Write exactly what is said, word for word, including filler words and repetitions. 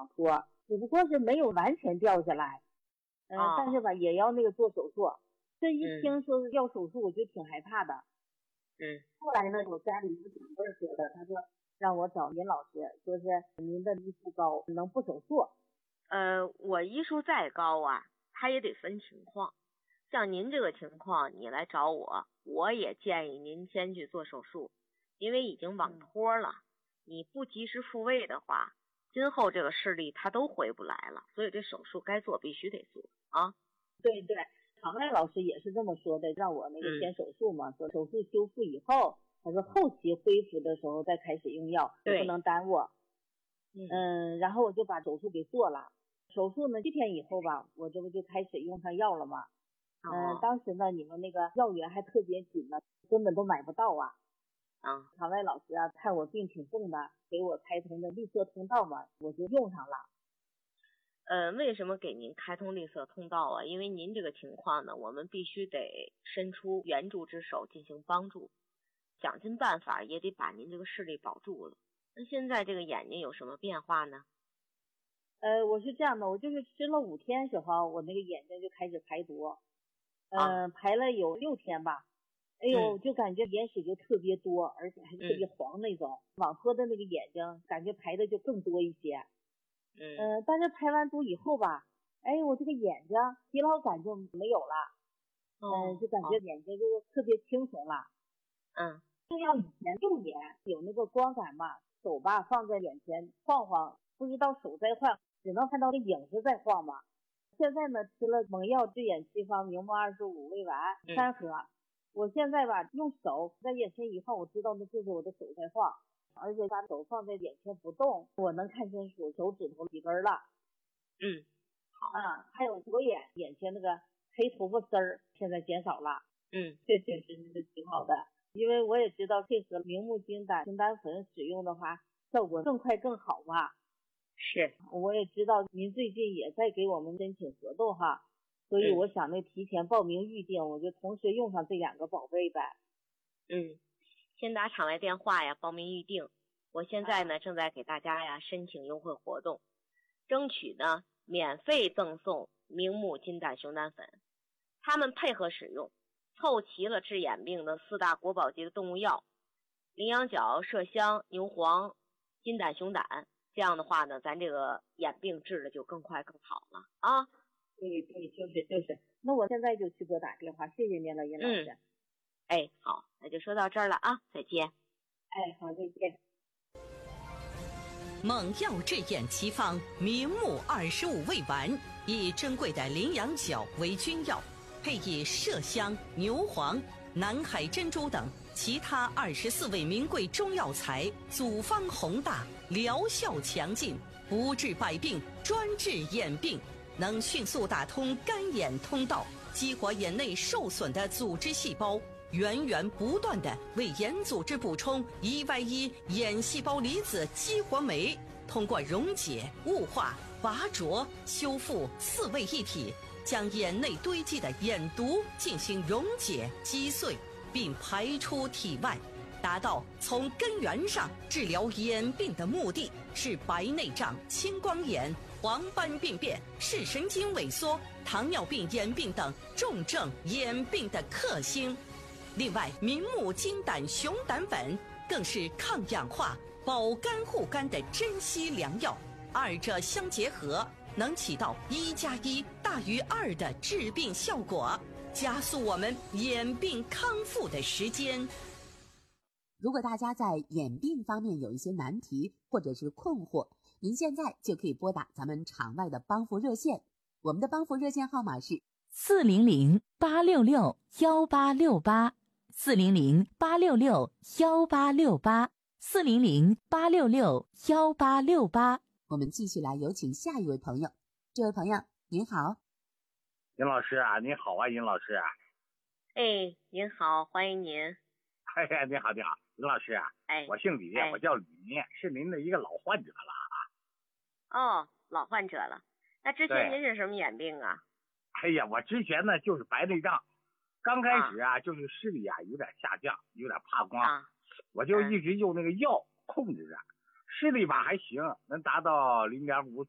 网托，只不过是没有完全掉下来。嗯、呃哦，但是吧，也要那个做手术。这一听说要手术，我就挺害怕的。 嗯。 后来呢，我家里一个长辈说的，他说让我找您老师，说是您的医术高，能不手术。 呃，我医术再高啊，他也得分情况。像您这个情况，你来找我，我也建议您先去做手术，因为已经网脱了。嗯、你不及时复位的话，今后这个视力它都回不来了。所以这手术该做必须得做啊。 对对，常外老师也是这么说的，让我那个先手术嘛，嗯、说手术修复以后，他说后期恢复的时候再开始用药，不能耽误。嗯, 嗯，然后我就把手术给做了。手术呢，七天以后吧，我这不就开始用上药了吗？嗯、呃，当时呢，你们那个药源还特别紧呢，根本都买不到啊。 啊， 场外老师啊，看我病挺重的，给我开通的绿色通道嘛，我就用上了。 呃，为什么给您开通绿色通道啊？因为您这个情况呢，我们必须得伸出援助之手进行帮助，想尽办法也得把您这个视力保住了。那现在这个眼睛有什么变化呢？ 呃，我是这样的，我就是吃了五天时候，我那个眼睛就开始排毒，嗯、呃啊，排了有六天吧，哎呦，嗯、就感觉眼屎就特别多，而且还特别黄那种，嗯、网脱的那个眼睛感觉排的就更多一些，嗯、呃，但是排完毒以后吧，哎，我这个眼睛疲劳感就没有了，嗯、哦呃，就感觉眼睛就特别清醒了， 嗯， 就像以前右眼有那个光感嘛，手吧放在眼前晃晃，不知道手在晃。只能看到这影子在晃嘛。现在呢，吃了蒙药治眼七方明目二十五味丸三盒，嗯、我现在吧用手在眼前一晃，我知道那就是我的手在晃，而且把手放在眼前不动，我能看清楚手指头几根了。 嗯， 好啊，还有左眼眼前那个黑头发丝儿现在减少了。 嗯， 这确实是挺好的，因为我也知道配合明目金胆清丹粉使用的话，效果更快更好嘛。 是， 我也知道您最近也在给我们申请活动哈，所以我想那提前报名预定，我就同时用上这两个宝贝呗。 嗯，先打场外电话呀，报名预定。我现在呢、啊、正在给大家呀申请优惠活动，争取呢免费赠送明目金胆熊胆粉，他们配合使用，凑齐了治眼病的四大国宝级的动物药：羚羊角、麝香、牛黄、金胆熊胆。这样的话呢，咱这个眼病治的就更快更好了啊！ 对对，就是就是。那我现在就去拨打电话，谢谢您了，尹老师。 嗯。哎，好，那就说到这儿了啊，再见。 哎，好，再见。 猛药治眼奇方明目二十五味丸，以珍贵的羚羊角为君药，配以麝香、牛黄、南海珍珠等其他二十四味名贵中药材，组方宏大，疗效强劲，不治百病，专治眼病，能迅速打通干眼通道，激活眼内受损的组织细胞，源源不断地为眼组织补充一 Y 一眼细胞离子激活酶，通过溶解、雾化、拔灼、修复四位一体，将眼内堆积的眼毒进行溶解击碎，并排出体外，达到从根源上治疗眼病的目的，是白内障、青光眼、黄斑病变、视神经萎缩、糖尿病眼病等重症眼病的克星。另外，明目金胆熊胆粉更是抗氧化、保肝护肝的珍稀良药，二者相结合，能起到一加一大于二的治病效果，加速我们眼病康复的时间。 如果大家在眼病方面有一些难题或者是困惑，您现在就可以拨打咱们场外的帮扶热线，我们的帮扶热线号码是四零零八六六幺八六八，四零零八六六幺八六八，四零零八六六幺八六八。 我们继续来有请下一位朋友。这位朋友您好。 尹老师啊，您好啊，尹老师啊。 哎，您好，欢迎您。 哎呀，你好你好，尹老师啊。 哎， 我姓李，哎、我叫李明，是您的一个老患者了啊。哦，老患者了。那之前您是什么眼病啊？ 哎呀，我之前呢就是白内障，刚开始啊、啊就是视力啊有点下降，有点怕光，啊、我就一直用那个药控制着，视力吧还行，能达到零点五